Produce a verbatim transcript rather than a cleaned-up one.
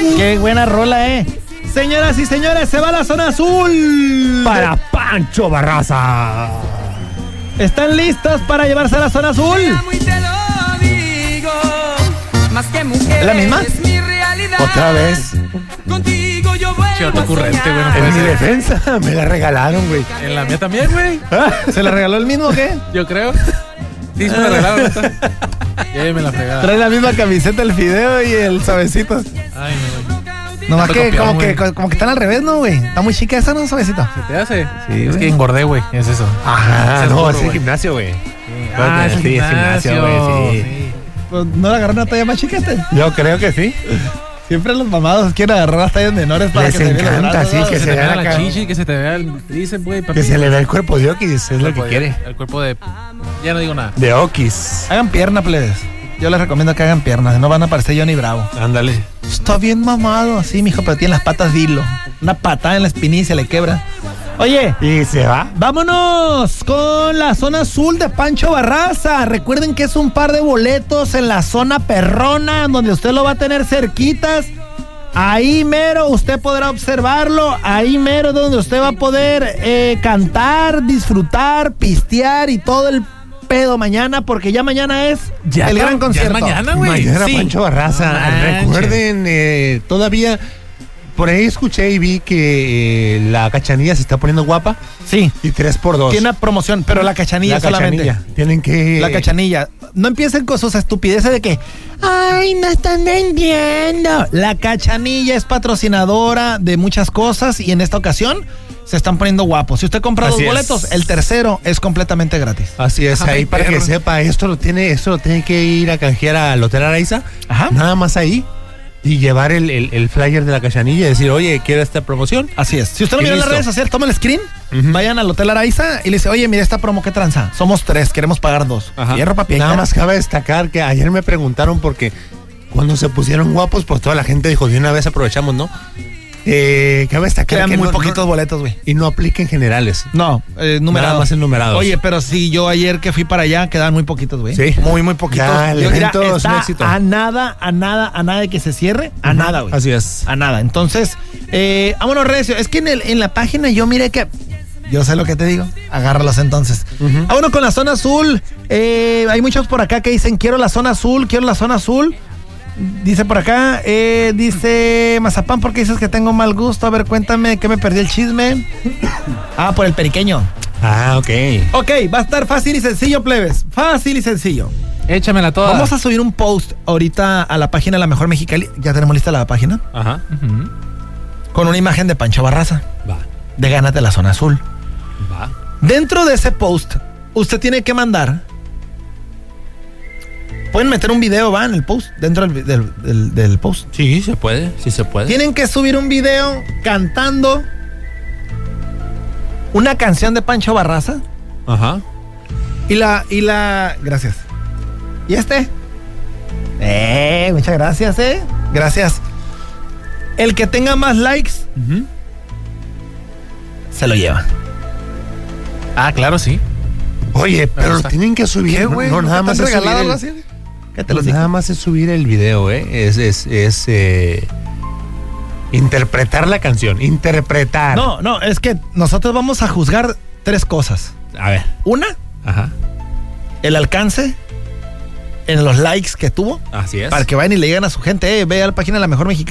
Qué buena rola, eh. Señoras y señores, se va a la zona azul. Para Pancho Barraza. ¿Están listos para llevarse a la zona azul? ¿Es la misma? Otra vez. Contigo yo voy Chivato ocurrente, güey. No En puede mi ser. defensa me la regalaron, güey. En la mía también, güey. ¿Se le regaló el mismo o qué? Yo creo. Sí, se me la regalaron. neta. Ya me la fregada. Trae la misma camiseta, el fideo y el suavecito. Ay, no, güey. Nomás Te que copiaron, como, que güey. como que están al revés, ¿no, güey? Está muy chica esa, ¿no, suavecito? ¿Se te hace? Sí, Es güey. que engordé, güey. Es eso. Ajá, Es no, seguro, es el güey. gimnasio, güey. Ah, es el Sí, es gimnasio, gimnasio, güey, sí. sí. Pues, ¿no le agarraron una talla más chica este? Yo creo que sí. Siempre los mamados quieren agarrar las tallas menores para Les que se vean los encanta, brazos, sí, ¿no? que Que se se te vea vea la la cara. chichi, que se te vea el tríceps, güey. papi. Que se le vea el cuerpo de Okis, es lo que Cuerpo- quiere. El cuerpo de... Ya no digo nada. De Okis. Hagan pierna, plebes. Yo les recomiendo que hagan piernas, no van a parecer Johnny Bravo. Ándale. Está bien mamado, así, mijo, pero tiene las patas de hilo. Una patada en la espinilla y se le quebra. Oye, ¿Y se va? vámonos con la zona azul de Pancho Barraza. Recuerden que es un par de boletos en la zona perrona, donde usted lo va a tener cerquitas. Ahí mero usted podrá observarlo. Ahí mero donde usted va a poder eh, cantar, disfrutar, pistear y todo el pedo mañana, porque ya mañana es Ya el está- gran ya es concierto. mañana, güey. Mañana Sí. Pancho Barraza. No manches. Recuerden, eh, todavía por ahí escuché y vi que eh, la Cachanilla se está poniendo guapa Sí, y tres por dos. tiene una promoción, pero la Cachanilla la solamente. Cachanilla. Tienen que... La Cachanilla. No empiecen con sus estupideces de que, ay, no están vendiendo. La Cachanilla es patrocinadora de muchas cosas y en esta ocasión se están poniendo guapos. Si usted compra Así dos es. boletos, el tercero es completamente gratis. Así es, Ay, ahí para perro. que sepa, esto lo tiene, esto lo tiene que ir a canjear al Hotel Araiza, Ajá. nada más ahí, y llevar el, el- el flyer de la Cachanilla y decir, oye, ¿quiere esta promoción? Así es. Si usted lo Y mira en las listo. redes sociales, toma el screen, Ujú. vayan al Hotel Araiza y le dice, oye, mira esta promo, ¿qué tranza? Somos tres, queremos pagar dos. Ajá. Fierro, papi. Nada ahí más cabe destacar que ayer me preguntaron porque cuando se pusieron guapos, pues toda la gente dijo, de una vez aprovechamos, ¿no? Eh, cabe destacar quedan que muy no- poquitos no- boletos, güey. y no apliquen generales. No, eh, numerados. Nada más en numerados. Oye, pero si yo ayer que fui para allá, quedaban muy poquitos, güey. Sí. Muy, muy poquitos. Ya, el Yo, mira, evento es un está éxito. a nada, a nada, a nada de que se cierre. A Ujú. nada, güey. Así es. A nada. Entonces, eh, vámonos, recio. Es que en, el, en la página yo miré que... Yo sé lo que te digo. Agárralos entonces. Ujú. Vámonos con la zona azul. Eh, hay muchos por acá que dicen, quiero la zona azul, quiero la zona azul. Dice por acá, eh, dice Mazapán, ¿por qué dices que tengo mal gusto? A ver, cuéntame, que me perdí el chisme. Ah, por el periqueño. Ah, ok. Ok, va a estar fácil y sencillo, plebes. Fácil y sencillo. Échamela toda. Vamos a subir un post ahorita a la página La Mejor Mexicali. Ya tenemos lista la página. Ajá. Ujú. Con una imagen de Pancho Barraza. Va, De Gánate la Zona Azul. va. Dentro de ese post, usted tiene que mandar. Pueden meter un video, va, en el post. Dentro del, del- del- del post. Sí, se puede, sí se puede. Tienen que subir un video cantando una canción de Pancho Barraza. Ajá. Y la, y la. Gracias. ¿Y este? Eh, muchas gracias, eh. Gracias. El que tenga más likes Ujú. se lo lleva. Ah, claro, sí. Oye, pero lo gusta. tienen que subir. No, no, nada más es subir el, así? ¿Qué te no, lo digo? nada más es subir el video, ¿eh? Es, es, es eh, interpretar la canción. Interpretar. No, no, es que nosotros vamos a juzgar tres cosas. A ver. Una, Ajá. el alcance en los likes que tuvo. Así es. Para que vayan y le digan a su gente, eh, ve a la página de La Mejor Mexicana.